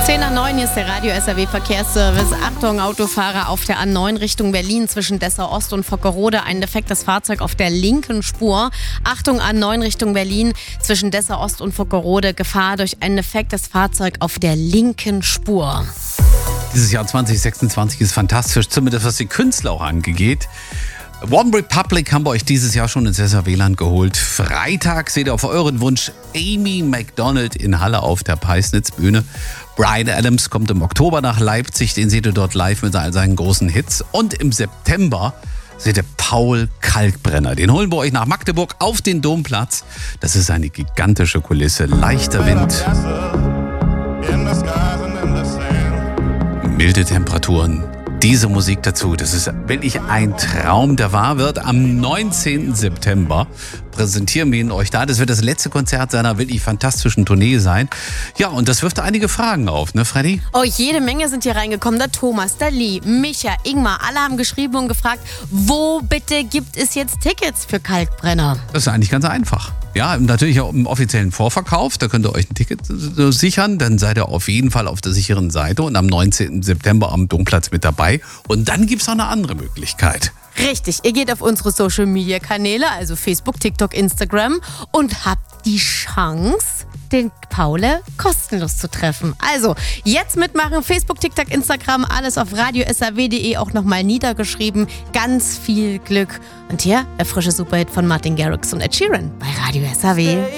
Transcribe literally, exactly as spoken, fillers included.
zehn nach neun, hier ist der Radio S R W Verkehrsservice. Achtung, Autofahrer auf der A neun Richtung Berlin zwischen Dessau Ost und Vockerode. Ein defektes Fahrzeug auf der linken Spur. Achtung, A neun Richtung Berlin zwischen Dessau Ost und Vockerode. Gefahr durch ein defektes Fahrzeug auf der linken Spur. Dieses Jahr zwanzig sechsundzwanzig ist fantastisch, zumindest was die Künstler auch angeht. One Republic haben wir euch dieses Jahr schon ins S R W-Land geholt. Freitag seht ihr auf euren Wunsch Amy Macdonald in Halle auf der Peisnitz-Bühne. Bryan Adams kommt im Oktober nach Leipzig, den seht ihr dort live mit all seinen großen Hits. Und im September seht ihr Paul Kalkbrenner. Den holen wir euch nach Magdeburg auf den Domplatz. Das ist eine gigantische Kulisse. Leichter Wind, milde Temperaturen. Diese Musik dazu, das ist wirklich ein Traum, der wahr wird. Am neunzehnten September präsentieren wir ihn euch da. Das wird das letzte Konzert seiner wirklich fantastischen Tournee sein. Ja, und das wirft einige Fragen auf, ne, Freddy? Oh, jede Menge sind hier reingekommen. Der Thomas, der Lee, Micha, Ingmar, alle haben geschrieben und gefragt, wo bitte gibt es jetzt Tickets für Kalkbrenner? Das ist eigentlich ganz einfach. Ja, natürlich auch im offiziellen Vorverkauf, da könnt ihr euch ein Ticket sichern, dann seid ihr auf jeden Fall auf der sicheren Seite und am neunzehnten September am Domplatz mit dabei. Und dann gibt es noch eine andere Möglichkeit. Richtig, ihr geht auf unsere Social-Media-Kanäle, also Facebook, TikTok, Instagram und habt die Chance, den Paule kostenlos zu treffen. Also, jetzt mitmachen, Facebook, TikTok, Instagram, alles auf radio s r w punkt d e auch nochmal niedergeschrieben. Ganz viel Glück. Und hier der frische Superhit von Martin Garrix und Ed Sheeran bei Radio S R W.